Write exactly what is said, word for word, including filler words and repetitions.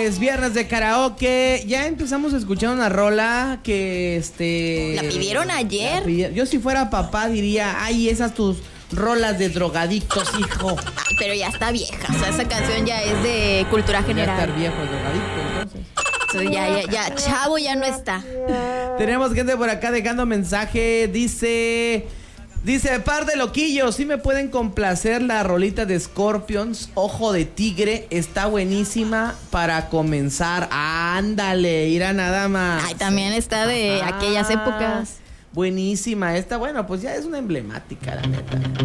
viernes, viernes de karaoke. Ya empezamos a escuchar una rola que este. La pidieron ayer. Pidieron. Yo si fuera papá diría, ay, esas tus rolas de drogadictos, hijo. Ay, pero ya está vieja, o sea, esa canción ya es de cultura general. Ya estar viejo el drogadicto, entonces. So, ya, ya, ya, chavo ya no está. Tenemos gente por acá dejando mensaje. Dice, dice, par de loquillos, ¿sí me pueden complacer la rolita de Scorpions? Ojo de tigre, está buenísima para comenzar. Ándale, irá nada más. Ay, también está de Ah, aquellas épocas. Buenísima esta, bueno, pues ya es una emblemática, la neta.